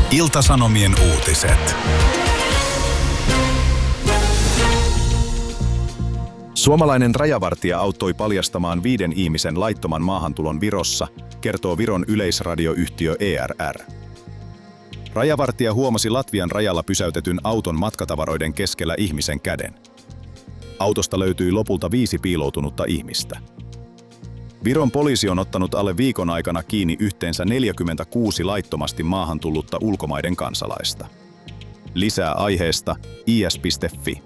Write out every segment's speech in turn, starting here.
Ilta-Sanomien uutiset. Suomalainen rajavartija auttoi paljastamaan 5 ihmisen laittoman maahantulon Virossa, kertoo Viron yleisradioyhtiö ERR. Rajavartija huomasi Latvian rajalla pysäytetyn auton matkatavaroiden keskellä ihmisen käden. Autosta löytyi lopulta 5 piiloutunutta ihmistä. Viron poliisi on ottanut alle viikon aikana kiinni yhteensä 46 laittomasti maahan tullutta ulkomaiden kansalaista. Lisää aiheesta is.fi.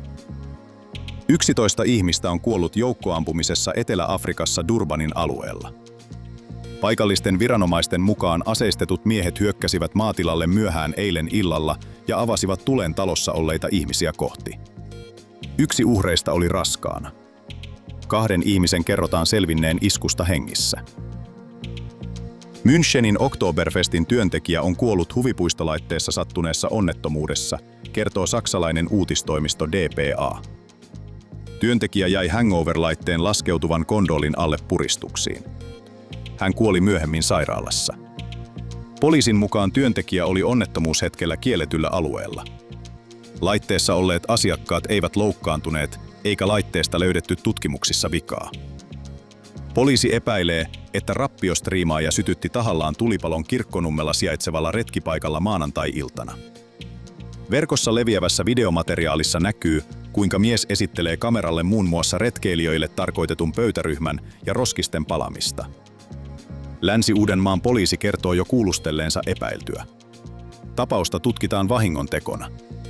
11 ihmistä on kuollut joukkoampumisessa Etelä-Afrikassa Durbanin alueella. Paikallisten viranomaisten mukaan aseistetut miehet hyökkäsivät maatilalle myöhään eilen illalla ja avasivat tulen talossa olleita ihmisiä kohti. 1 uhreista oli raskaana. 2 ihmisen kerrotaan selvinneen iskusta hengissä. Münchenin Oktoberfestin työntekijä on kuollut huvipuistolaitteessa sattuneessa onnettomuudessa, kertoo saksalainen uutistoimisto dpa. Työntekijä jäi hangover-laitteen laskeutuvan kondolin alle puristuksiin. Hän kuoli myöhemmin sairaalassa. Poliisin mukaan työntekijä oli onnettomuushetkellä kielletyllä alueella. Laitteessa olleet asiakkaat eivät loukkaantuneet, eikä laitteesta löydetty tutkimuksissa vikaa. Poliisi epäilee, että rappiostriimaaja sytytti tahallaan tulipalon Kirkkonummella sijaitsevalla retkipaikalla maanantai-iltana. Verkossa leviävässä videomateriaalissa näkyy, kuinka mies esittelee kameralle muun muassa retkeilijöille tarkoitetun pöytäryhmän ja roskisten palamista. Länsi-Uudenmaan poliisi kertoo jo kuulustelleensa epäiltyä. Tapausta tutkitaan vahingontekona.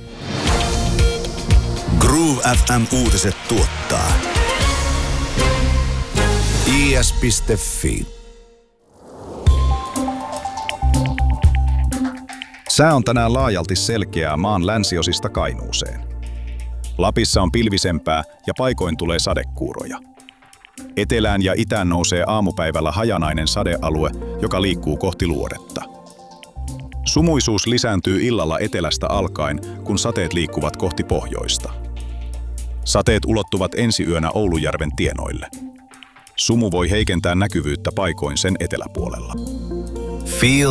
Groove FM uutiset tuottaa is.fi. Sää on tänään laajalti selkeää maan länsiosista Kainuuseen. Lapissa on pilvisempää ja paikoin tulee sadekuuroja. Etelään ja itään nousee aamupäivällä hajanainen sadealue, joka liikkuu kohti luodetta. Sumuisuus lisääntyy illalla etelästä alkaen, kun sateet liikkuvat kohti pohjoista. Sateet ulottuvat ensi yönä Oulujärven tienoille. Sumu voi heikentää näkyvyyttä paikoin sen eteläpuolella. Feel